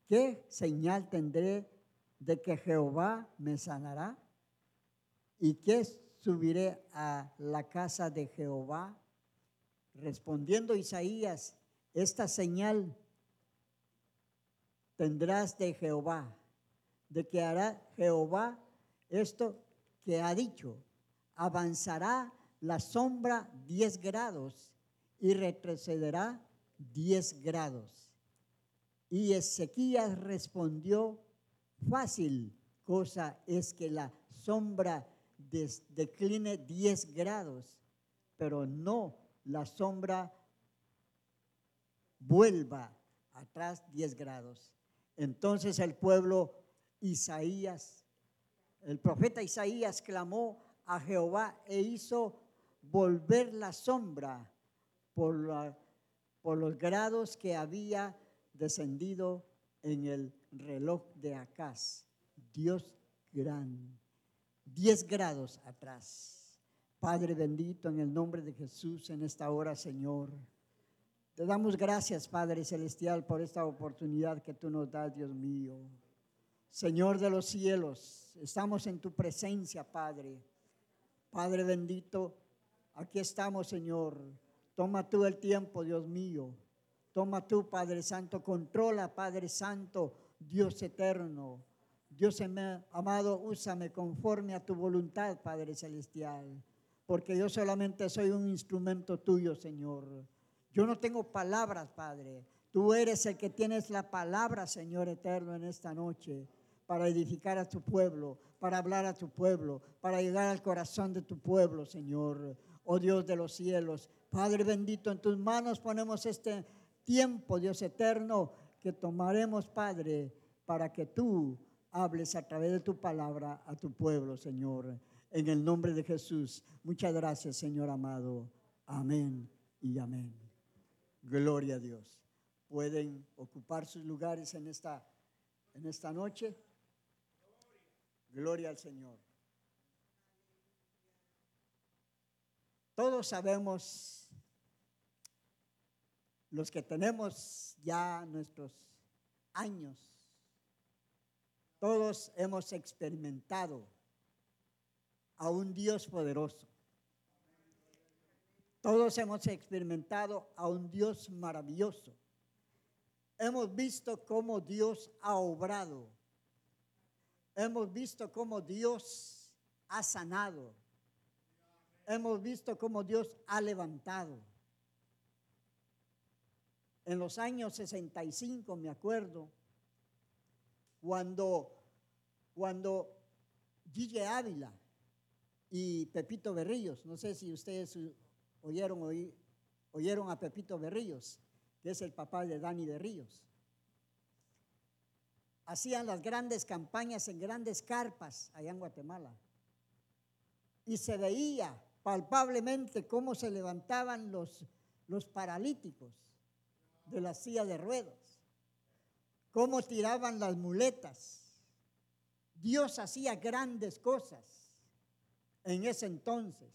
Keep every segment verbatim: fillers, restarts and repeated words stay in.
¿qué señal tendré de que Jehová me sanará? ¿Y qué subiré a la casa de Jehová? Respondiendo Isaías, esta señal tendrás de Jehová, de que hará Jehová esto que ha dicho: avanzará la sombra diez grados y retrocederá diez grados. Y Ezequías respondió: fácil cosa es que la sombra des, decline diez grados, pero no la sombra vuelva atrás diez grados. Entonces el pueblo Isaías, el profeta Isaías clamó a Jehová e hizo volver la sombra por, la, por los grados que había descendido en el reloj de Acaz. Dios gran, diez grados atrás. Padre bendito, en el nombre de Jesús, en esta hora, Señor, te damos gracias, Padre celestial, por esta oportunidad que tú nos das, Dios mío. Señor de los cielos, estamos en tu presencia, Padre. Padre bendito, aquí estamos, Señor. Toma tú el tiempo, Dios mío. Toma tú, Padre Santo, controla, Padre Santo, Dios eterno. Dios amado, úsame conforme a tu voluntad, Padre celestial, porque yo solamente soy un instrumento tuyo, Señor. Yo no tengo palabras, Padre. Tú eres el que tienes la palabra, Señor eterno, en esta noche, para edificar a tu pueblo, para hablar a tu pueblo, para llegar al corazón de tu pueblo, Señor. Oh Dios de los cielos, Padre bendito, en tus manos ponemos este tiempo, Dios eterno, que tomaremos, Padre, para que tú hables a través de tu palabra a tu pueblo, Señor. En el nombre de Jesús, muchas gracias, Señor amado. Amén y amén. Gloria a Dios. Pueden ocupar sus lugares en esta, en esta noche. Gloria al Señor. Todos sabemos, los que tenemos ya nuestros años, todos hemos experimentado a un Dios poderoso. Todos hemos experimentado a un Dios maravilloso. Hemos visto cómo Dios ha obrado. Hemos visto cómo Dios ha sanado. Hemos visto cómo Dios ha levantado. En los años sesenta y cinco, me acuerdo, cuando, cuando Gille Ávila y Pepito Berríos, no sé si ustedes oyeron, oí, oyeron a Pepito Berríos, que es el papá de Dani Berríos, hacían las grandes campañas en grandes carpas allá en Guatemala, y se veía palpablemente cómo se levantaban los, los paralíticos de la silla de ruedas, cómo tiraban las muletas. Dios hacía grandes cosas en ese entonces.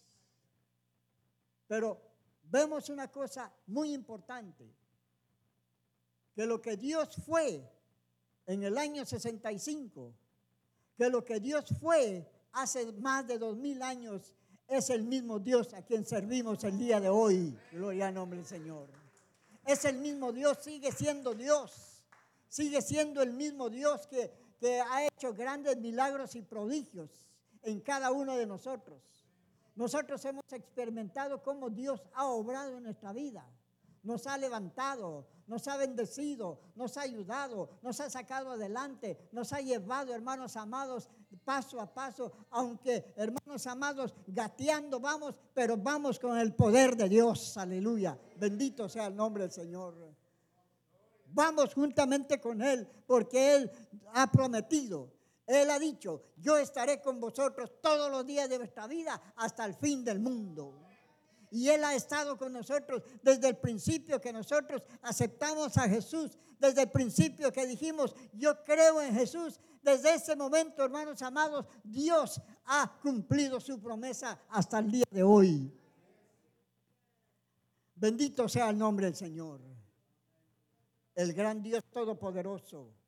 Pero vemos una cosa muy importante, que lo que Dios fue en el año sesenta y cinco, que lo que Dios fue hace más de dos mil años, es el mismo Dios a quien servimos el día de hoy. Gloria al nombre del Señor. Es el mismo Dios, sigue siendo Dios, sigue siendo el mismo Dios que, que ha hecho grandes milagros y prodigios en cada uno de nosotros. Nosotros hemos experimentado cómo Dios ha obrado en nuestra vida. Nos ha levantado, nos ha bendecido, nos ha ayudado, nos ha sacado adelante, nos ha llevado, hermanos amados, paso a paso, aunque, hermanos amados, gateando vamos, pero vamos con el poder de Dios, aleluya, bendito sea el nombre del Señor. Vamos juntamente con Él, porque Él ha prometido, Él ha dicho: yo estaré con vosotros todos los días de vuestra vida hasta el fin del mundo. Y Él ha estado con nosotros desde el principio que nosotros aceptamos a Jesús, desde el principio que dijimos: yo creo en Jesús. Desde ese momento, hermanos amados, Dios ha cumplido su promesa hasta el día de hoy. Bendito sea el nombre del Señor. El gran Dios todopoderoso,